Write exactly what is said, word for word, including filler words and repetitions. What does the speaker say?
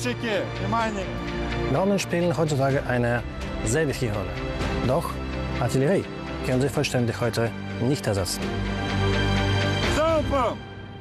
Мальчики, внимание! Drohnen spielen heutzutage eine sehr wichtige Rolle. Doch Artillerie können sie vollständig heute nicht ersetzen. Залпом!